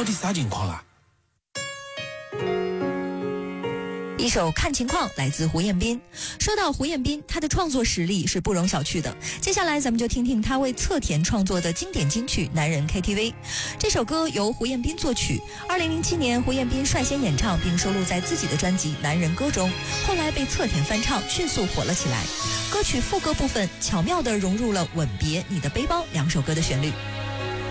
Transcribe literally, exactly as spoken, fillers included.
到底啥情况啦？ 一首《看情况》来自胡彦斌。说到胡彦斌，他的创作实力是不容小觑的。接下来咱们就听听他为侧田创作的经典金曲《男人 K T V》。这首歌由胡彦斌作曲，二零零七年胡彦斌率先演唱并收录在自己的专辑《男人歌》中，后来被侧田翻唱，迅速火了起来。歌曲副歌部分巧妙地融入了《吻别》《你的背包》两首歌的旋律。